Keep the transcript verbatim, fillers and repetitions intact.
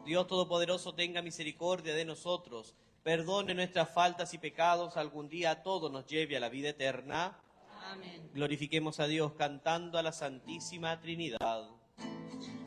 Dios Todopoderoso tenga misericordia de nosotros, perdone nuestras faltas y pecados, algún día a todos nos lleve a la vida eterna. Amén. Glorifiquemos a Dios cantando a la Santísima Trinidad.